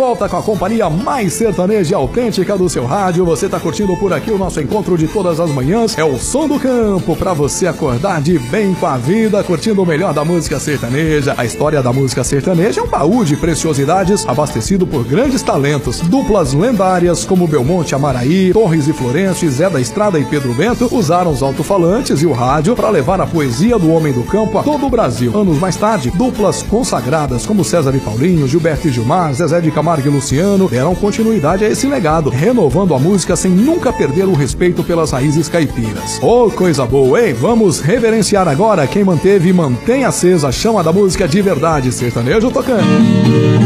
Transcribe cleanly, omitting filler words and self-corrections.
volta com a companhia mais sertaneja e autêntica do seu rádio. Você tá curtindo por aqui o nosso encontro de todas as manhãs. É o Som do Campo, pra você acordar de bem com a vida, curtindo o melhor da música sertaneja. A história da música sertaneja é um baú de preciosidades abastecido por grandes talentos. Duplas lendárias como Belmonte, Amaraí, Torres e Florencio, Zé da Estrada e Pedro Bento usaram os alto-falantes e o rádio para levar a poesia do homem do campo a todo o Brasil. Anos mais tarde, duplas consagradas como César e Paulinho, Gilberto e Gilmar, Zezé de Camargo e Luciano deram continuidade a esse legado, renovando a música sem nunca perder o respeito pelas raízes caipiras. Oh, coisa boa, hein? Vamos reverenciar agora quem manteve e mantém acesa a chama da música de verdade, sertanejo tocando.